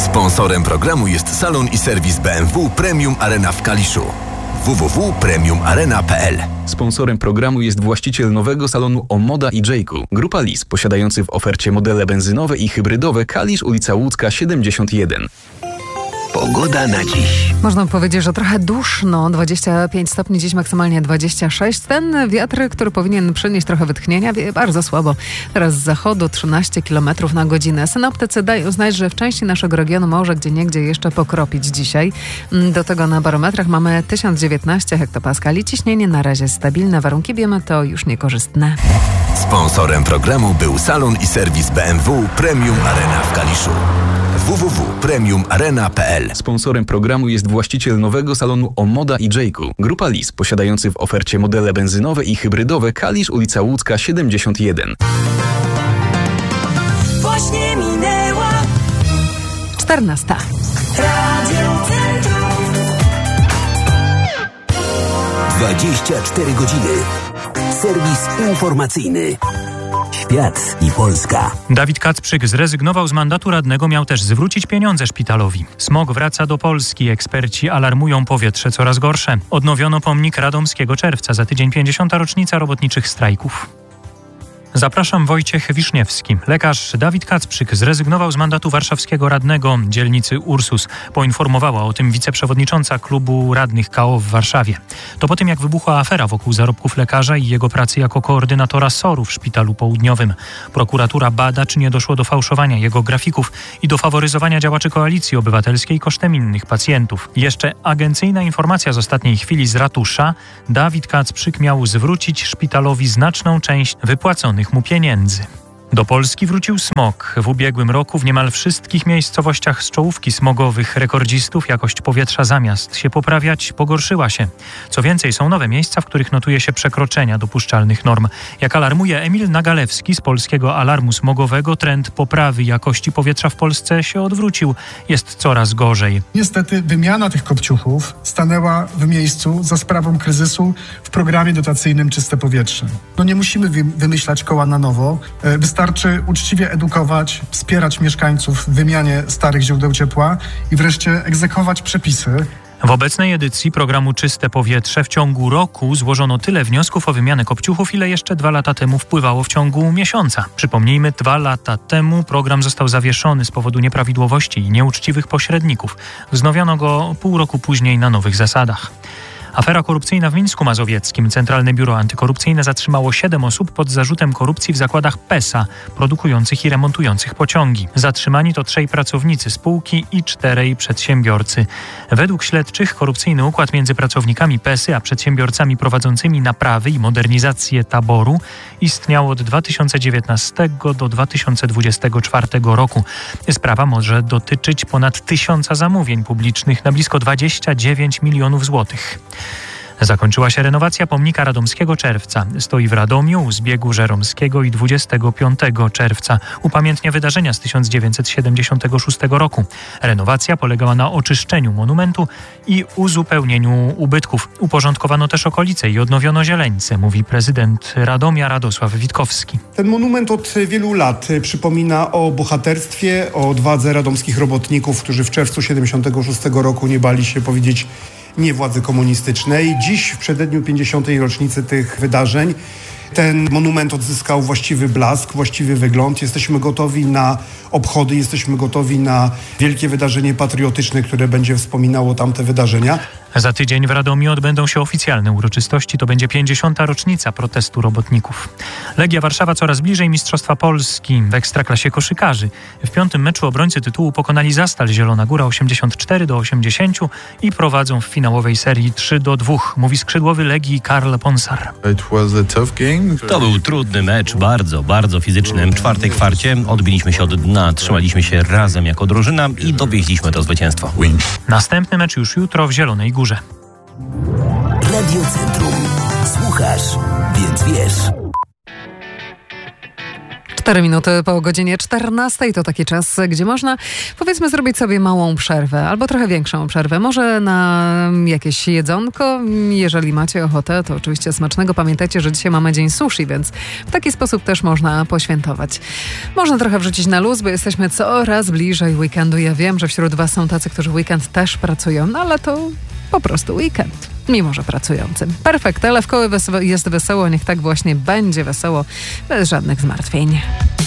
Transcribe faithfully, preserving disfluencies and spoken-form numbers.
Sponsorem programu jest salon i serwis B M W Premium Arena w Kaliszu. w w w kropka premium arena kropka p l. Sponsorem programu jest właściciel nowego salonu Omoda i Jayku. Grupa Lis, posiadający w ofercie modele benzynowe i hybrydowe. Kalisz, ulica Łódzka siedemdziesiąt jeden. Pogoda na dziś. Można powiedzieć, że trochę duszno, dwadzieścia pięć stopni, dziś maksymalnie dwadzieścia sześć. Ten wiatr, który powinien przynieść trochę wytchnienia, wieje bardzo słabo. Teraz z zachodu trzynaście kilometrów na godzinę. Synoptycy dają znać, że w części naszego regionu może gdzieniegdzie jeszcze pokropić dzisiaj. Do tego na barometrach mamy tysiąc dziewiętnaście hektopaskali. Ciśnienie na razie stabilne, warunki biometeo już niekorzystne. Sponsorem programu był salon i serwis B M W Premium Arena w Kaliszu. w w w kropka premium arena kropka p l. Sponsorem programu jest właściciel nowego salonu Omoda i Jayku. Grupa Lis, posiadający w ofercie modele benzynowe i hybrydowe. Kalisz, ulica Łódzka siedemdziesiąt jeden. Właśnie minęła czternasta. Radio Centrum. dwadzieścia cztery godziny. Serwis informacyjny. Świat i Polska. Dawid Kacprzyk zrezygnował z mandatu radnego, miał też zwrócić pieniądze szpitalowi. Smog wraca do Polski. Eksperci alarmują, powietrze coraz gorsze. Odnowiono pomnik radomskiego Czerwca. Za tydzień pięćdziesiąta rocznica robotniczych strajków. Zapraszam, Wojciech Wiszniewski. Lekarz Dawid Kacprzyk zrezygnował z mandatu warszawskiego radnego dzielnicy Ursus. Poinformowała o tym wiceprzewodnicząca klubu radnych K O w Warszawie. To po tym, jak wybuchła afera wokół zarobków lekarza i jego pracy jako koordynatora S O R-u w Szpitalu Południowym. Prokuratura bada, czy nie doszło do fałszowania jego grafików i do faworyzowania działaczy Koalicji Obywatelskiej kosztem innych pacjentów. Jeszcze agencyjna informacja z ostatniej chwili z ratusza. Dawid Kacprzyk miał zwrócić szpitalowi znaczną część wypłaconych mu pieniędzy. Do Polski wrócił smog. W ubiegłym roku w niemal wszystkich miejscowościach z czołówki smogowych rekordzistów jakość powietrza zamiast się poprawiać, pogorszyła się. Co więcej, są nowe miejsca, w których notuje się przekroczenia dopuszczalnych norm. Jak alarmuje Emil Nagalewski z Polskiego Alarmu Smogowego, trend poprawy jakości powietrza w Polsce się odwrócił. Jest coraz gorzej. Niestety wymiana tych kopciuchów stanęła w miejscu za sprawą kryzysu w programie dotacyjnym Czyste Powietrze. No nie musimy wymyślać koła na nowo. Wystarczy uczciwie edukować, wspierać mieszkańców w wymianie starych źródeł ciepła i wreszcie egzekwować przepisy. W obecnej edycji programu Czyste Powietrze w ciągu roku złożono tyle wniosków o wymianę kopciuchów, ile jeszcze dwa lata temu wpływało w ciągu miesiąca. Przypomnijmy, dwa lata temu program został zawieszony z powodu nieprawidłowości i nieuczciwych pośredników. Wznowiono go pół roku później na nowych zasadach. Afera korupcyjna w Mińsku Mazowieckim. Centralne Biuro Antykorupcyjne zatrzymało siedem osób pod zarzutem korupcji w zakładach Pesa, produkujących i remontujących pociągi. Zatrzymani to trzej pracownicy spółki i czterej przedsiębiorcy. Według śledczych korupcyjny układ między pracownikami Pesy a przedsiębiorcami prowadzącymi naprawy i modernizację taboru istniał od dwa tysiące dziewiętnastego do dwa tysiące dwudziestego czwartego roku. Sprawa może dotyczyć ponad tysiąca zamówień publicznych na blisko dwadzieścia dziewięć milionów złotych. Zakończyła się renowacja pomnika radomskiego Czerwca. Stoi w Radomiu u zbiegu Żeromskiego i dwudziestego piątego czerwca. Upamiętnia wydarzenia z tysiąc dziewięćset siedemdziesiątego szóstego roku. Renowacja polegała na oczyszczeniu monumentu i uzupełnieniu ubytków. Uporządkowano też okolice i odnowiono zieleńce, mówi prezydent Radomia Radosław Witkowski. Ten monument od wielu lat przypomina o bohaterstwie, o odwadze radomskich robotników, którzy w czerwcu siedemdziesiątego szóstego roku nie bali się powiedzieć nie władzy komunistycznej. Dziś, w przededniu pięćdziesiątej rocznicy tych wydarzeń, ten monument odzyskał właściwy blask, właściwy wygląd. Jesteśmy gotowi na obchody, jesteśmy gotowi na wielkie wydarzenie patriotyczne, które będzie wspominało tamte wydarzenia. Za tydzień w Radomiu odbędą się oficjalne uroczystości. To będzie pięćdziesiąta rocznica protestu robotników. Legia Warszawa coraz bliżej Mistrzostwa Polski w Ekstraklasie koszykarzy. W piątym meczu obrońcy tytułu pokonali Zastal Zielona Góra osiemdziesiąt cztery do osiemdziesięciu i prowadzą w finałowej serii trzy do dwóch, mówi skrzydłowy Legii Karl Ponsar. To był trudny mecz, bardzo, bardzo fizyczny. W czwartej kwarcie odbiliśmy się od dna, trzymaliśmy się razem jako drużyna i dowieźliśmy to zwycięstwo. Następny mecz już jutro w Zielonej Górze. Radio Centrum. Słuchasz, więc wiesz. Cztery minuty po godzinie czternastej to taki czas, gdzie można, powiedzmy, zrobić sobie małą przerwę albo trochę większą przerwę. Może na jakieś jedzonko, jeżeli macie ochotę, to oczywiście smacznego. Pamiętajcie, że dzisiaj mamy dzień sushi, więc w taki sposób też można poświętować. Można trochę wrzucić na luz, bo jesteśmy coraz bliżej weekendu. Ja wiem, że wśród was są tacy, którzy w weekend też pracują, no ale to po prostu weekend. Mimo że pracującym. Perfekt, ale w koły wesoło, jest wesoło, niech tak właśnie będzie wesoło, bez żadnych zmartwień.